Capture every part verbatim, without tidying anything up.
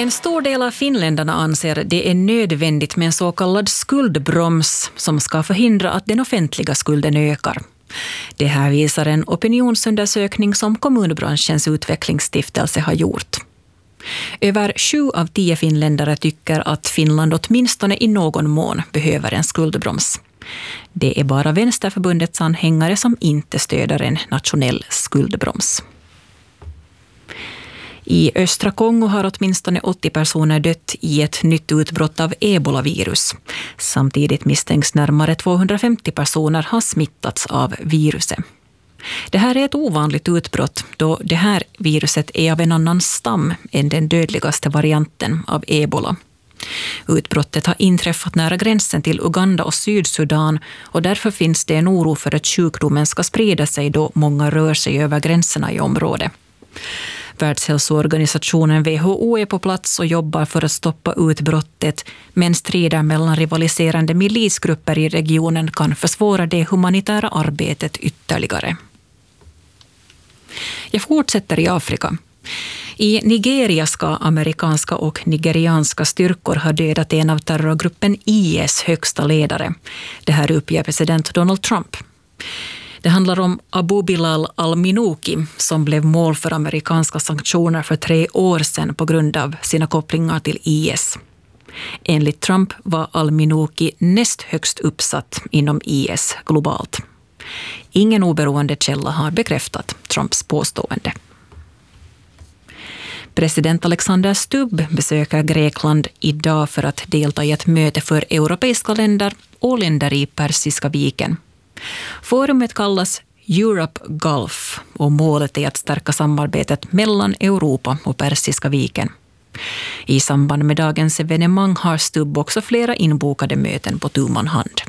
En stor del av finländarna anser det är nödvändigt med en så kallad skuldbroms som ska förhindra att den offentliga skulden ökar. Det här visar en opinionsundersökning som kommunbranschens utvecklingsstiftelse har gjort. Över sju av tio finländare tycker att Finland åtminstone i någon mån behöver en skuldbroms. Det är bara Vänsterförbundets anhängare som inte stöder en nationell skuldbroms. I östra Kongo har åtminstone åttio personer dött i ett nytt utbrott av ebolavirus. Samtidigt misstänks närmare tvåhundrafemtio personer ha smittats av viruset. Det här är ett ovanligt utbrott då det här viruset är av en annan stam än den dödligaste varianten av ebola. Utbrottet har inträffat nära gränsen till Uganda och Sydsudan och därför finns det en oro för att sjukdomen ska sprida sig då många rör sig över gränserna i området. Världshälsoorganisationen W H O är på plats och jobbar för att stoppa utbrottet, men strider mellan rivaliserande milisgrupper i regionen kan försvåra det humanitära arbetet ytterligare. Jag fortsätter i Afrika. I Nigeria ska amerikanska och nigerianska styrkor ha dödat en av terrorgruppen I S högsta ledare. Det här uppger president Donald Trump. Det handlar om Abu Bilal al-Minuki som blev mål för amerikanska sanktioner för tre år sedan på grund av sina kopplingar till I S. Enligt Trump var al-Minuki näst högst uppsatt inom I S globalt. Ingen oberoende källa har bekräftat Trumps påstående. President Alexander Stubb besöker Grekland idag för att delta i ett möte för europeiska länder och länder i Persiska viken. Forumet kallas Europe Gulf och målet är att stärka samarbetet mellan Europa och Persiska viken. I samband med dagens evenemang har Stubb också flera inbokade möten på tu man hand.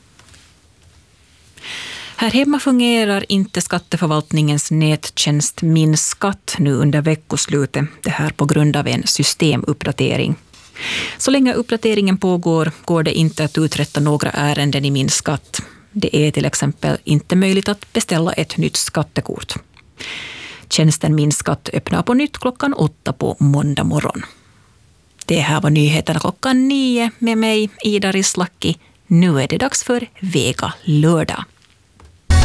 Här hemma fungerar inte skatteförvaltningens nättjänst Min skatt nu under veckoslutet, det här på grund av en systemuppdatering. Så länge uppdateringen pågår går det inte att uträtta några ärenden i Min skatt. Det är till exempel inte möjligt att beställa ett nytt skattekort. Tjänsten Min skatt öppnar på nytt klockan åtta på måndag morgon. Det här var nyheterna klockan nio med mig, Ida Rislaki. Nu är det dags för Vega lördag.